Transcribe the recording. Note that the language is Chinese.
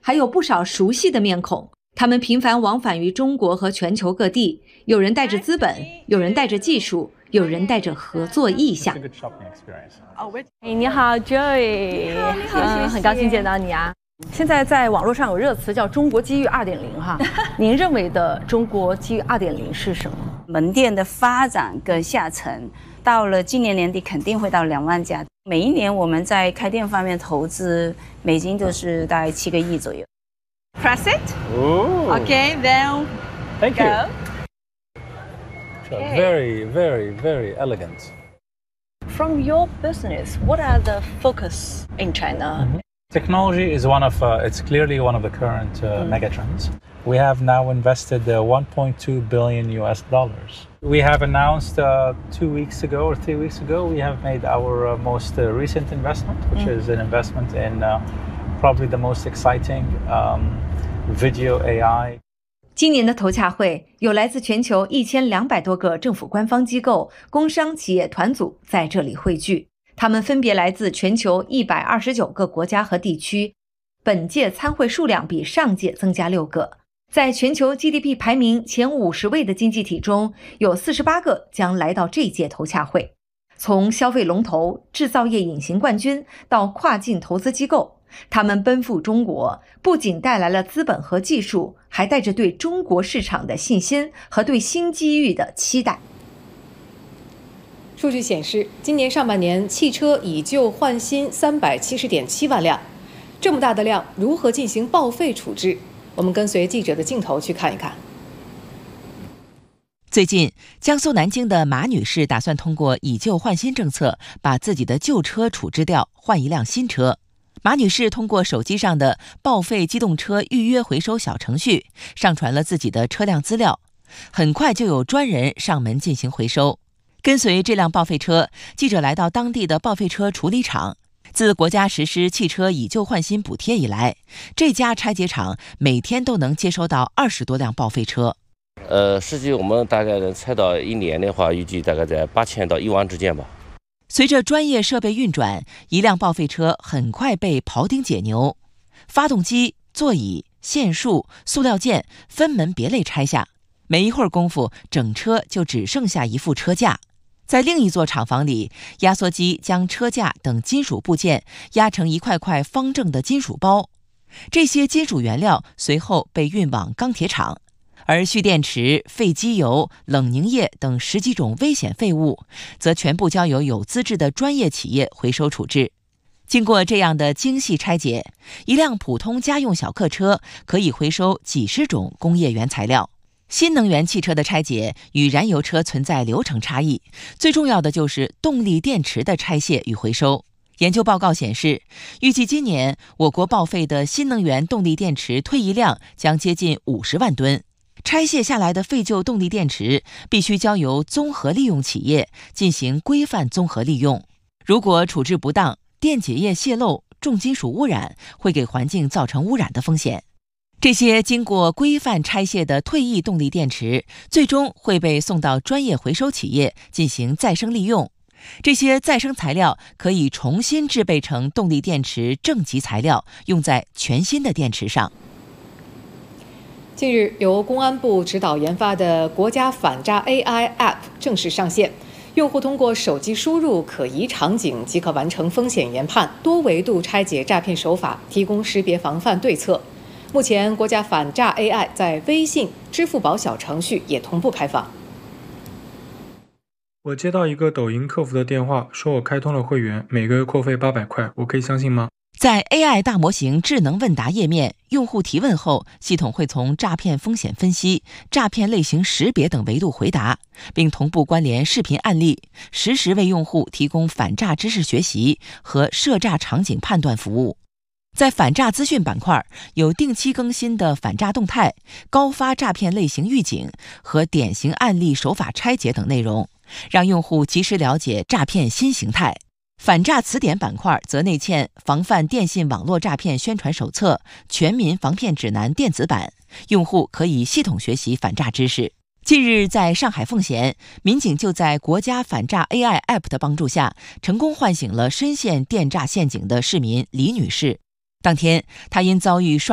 还有不少熟悉的面孔。他们频繁往返于中国和全球各地，有人带着资本，有人带着技术，有人带着合作意向。 你好 Joy， 你好， 很高兴见到你啊。现在在网络上有热词叫中国机遇 2.0 哈，您认为的中国机遇 2.0 是什么？ 门店的发展跟下沉，到了今年年底肯定会到2万家。每一年我们在开店方面投资美金都是大概7个亿左右。 Press it. Ooh. Okay, then Thank go. you. Very, very, very elegant. From your business, what are the focus in China? Technology is it's clearly one of the current megatrends. We have now invested 1.2 billion US dollars. We have announced 2 weeks ago or 3 weeks ago, we have made our most recent investment, which is an investment in probably the most exciting video AI. 今年的头洽会有来自全球1200多个政府官方机构、工商企业团组在这里汇聚，他们分别来自全球129个国家和地区。本届参会数量比上届增加6个。在全球 GDP 排名前50位的经济体中，有48个将来到这届头洽会。从消费龙头、制造业隐形冠军到跨境投资机构，他们奔赴中国，不仅带来了资本和技术，还带着对中国市场的信心和对新机遇的期待。 数据显示，今年上半年汽车以旧换新370.7万辆，这么大的量，如何进行报废处置？我们跟随记者的镜头去看一看。 最近，江苏南京的马女士打算通过以旧换新政策，把自己的旧车处置掉，换一辆新车。马女士通过手机上的报废机动车预约回收小程序，上传了自己的车辆资料，很快就有专人上门进行回收。跟随这辆报废车，记者来到当地的报废车处理厂。自国家实施汽车以旧换新补贴以来，这家拆解厂每天都能接收到20多辆报废车。 实际我们大概能拆到1年的话，预计大概在8000到1万之间吧。 随着专业设备运转，一辆报废车很快被庖丁解牛，发动机、座椅、线束、塑料件分门别类拆下，没一会儿功夫，整车就只剩下一副车架。在另一座厂房里，压缩机将车架等金属部件压成一块块方正的金属包，这些金属原料随后被运往钢铁厂。而蓄电池、废机油、冷凝液等10几种危险废物，则全部交由有资质的专业企业回收处置。经过这样的精细拆解，一辆普通家用小客车可以回收几十种工业原材料。新能源汽车的拆解与燃油车存在流程差异，最重要的就是动力电池的拆卸与回收。研究报告显示，预计今年我国报废的新能源动力电池退役量将接近50万吨。拆卸下来的废旧动力电池必须交由综合利用企业进行规范综合利用。如果处置不当，电解液泄漏、重金属污染，会给环境造成污染的风险。这些经过规范拆卸的退役动力电池，最终会被送到专业回收企业进行再生利用。这些再生材料可以重新制备成动力电池正极材料，用在全新的电池上。 近日，由公安部指导研发的国家反诈 AI App 正式上线，用户通过手机输入可疑场景即可完成风险研判，多维度拆解诈骗手法，提供识别防范对策。目前，国家反诈 AI 在微信、支付宝小程序也同步开放。 我接到一个抖音客服的电话，说我开通了会员，每个月扣费800块，我可以相信吗？ 在 AI 大模型智能问答页面，用户提问后，系统会从诈骗风险分析、诈骗类型识别等维度回答，并同步关联视频案例，实时为用户提供反诈知识学习和涉诈场景判断服务。在反诈资讯板块，有定期更新的反诈动态、高发诈骗类型预警和典型案例手法拆解等内容，让用户及时了解诈骗新形态。反诈词典板块则内嵌防范电信网络诈骗宣传手册、全民防骗指南电子版，用户可以系统学习反诈知识。近日，在上海奉贤，民警就在国家反诈 AI App 的帮助下，成功唤醒了深陷电诈陷阱的市民李女士。当天，她因遭遇刷